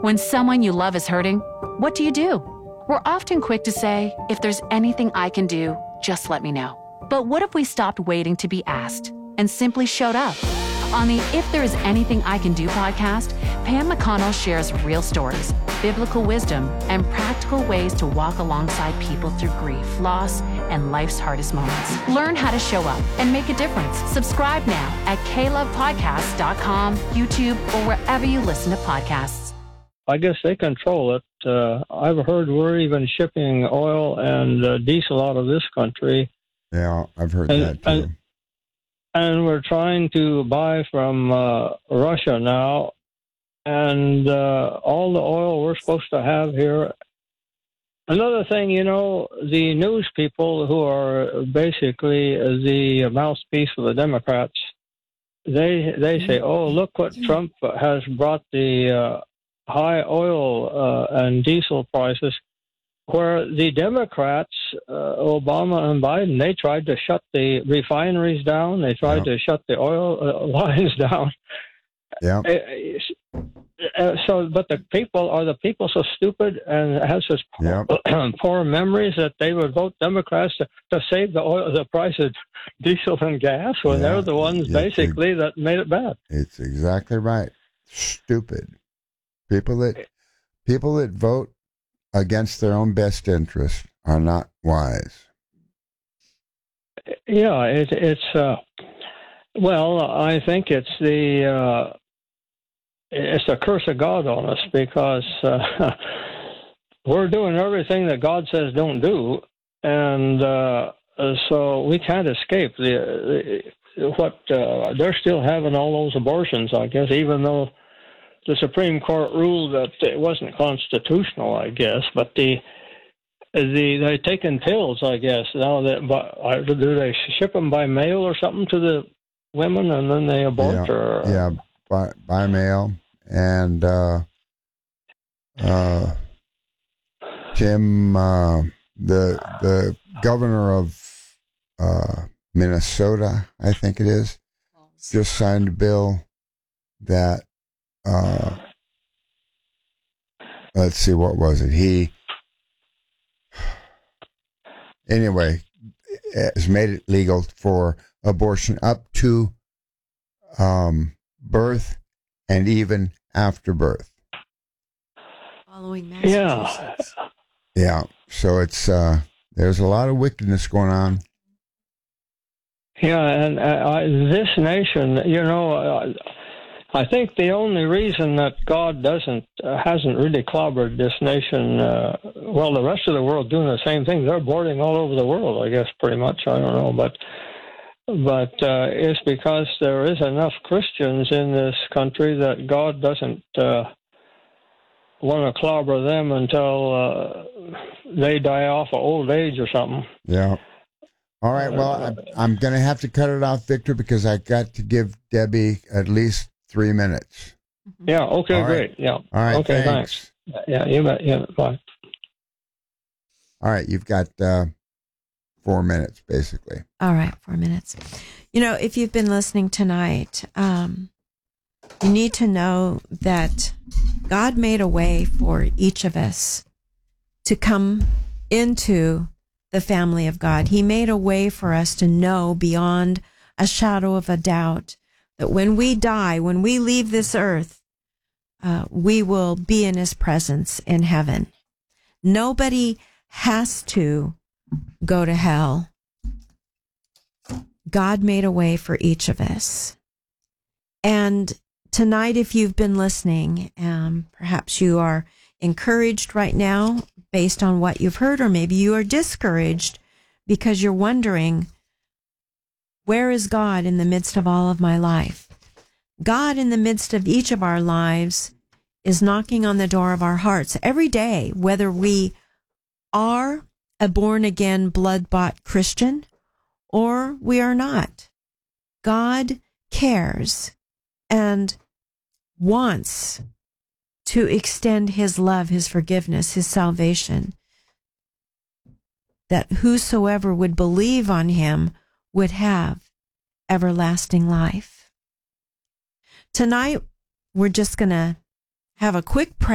When someone you love is hurting, what do? We're often quick to say, if there's anything I can do, just let me know. But what if we stopped waiting to be asked and simply showed up? On the If There Is Anything I Can Do podcast, Pam McConnell shares real stories, biblical wisdom, and practical ways to walk alongside people through grief, loss, and life's hardest moments. Learn how to show up and make a difference. Subscribe now at klovepodcasts.com, YouTube, or wherever you listen to podcasts. I guess they control it. I've heard we're even shipping oil and diesel out of this country. Yeah, I've heard that too. And we're trying to buy from Russia now. And all the oil we're supposed to have here. Another thing, the news people who are basically the mouthpiece of the Democrats, they say, oh, look what Trump has brought the high oil and diesel prices, where the Democrats, Obama and Biden, they tried to shut the refineries down. They tried to shut the oil lines down. Yeah. But the people so stupid and have such poor memories that they would vote Democrats to save the price of diesel and gas when they're the ones basically that made it bad. It's exactly right. Stupid. People that vote against their own best interest are not wise. Yeah, it's I think it's the curse of God on us, because we're doing everything that God says don't do, and so we can't escape what they're still having all those abortions, I guess, even though the Supreme Court ruled that it wasn't constitutional, I guess, but they're taking pills, I guess. Now do they ship them by mail or something to the women and then they abort? By mail. And Tim, the governor of Minnesota, I think it is, just signed a bill that let's see, what was it? Anyway, has made it legal for abortion up to birth and even after birth. Following Massachusetts. Yeah. So it's there's a lot of wickedness going on. Yeah, and this nation, I think the only reason that God hasn't really clobbered this nation, the rest of the world doing the same thing. They're aborting all over the world, I guess, pretty much. I don't know, but it's because there is enough Christians in this country that God doesn't want to clobber them until they die off of old age or something. Yeah. All right. Well, I'm going to have to cut it off, Victor, because I got to give Debbie at least 3 minutes. Yeah. Okay. All great. Right. Yeah. All right. Okay. Thanks. Yeah. You bet. Yeah. Bye. All right. You've got 4 minutes, basically. All right. 4 minutes. If you've been listening tonight, you need to know that God made a way for each of us to come into the family of God. He made a way for us to know beyond a shadow of a doubt that when we die, when we leave this earth, we will be in his presence in heaven. Nobody has to go to hell. God made a way for each of us. And tonight, if you've been listening, perhaps you are encouraged right now based on what you've heard, or maybe you are discouraged because you're wondering, where is God in the midst of all of my life? God in the midst of each of our lives is knocking on the door of our hearts every day, whether we are a born-again, blood-bought Christian or we are not. God cares and wants to extend his love, his forgiveness, his salvation, that whosoever would believe on him would have everlasting life. Tonight, we're just going to have a quick prayer.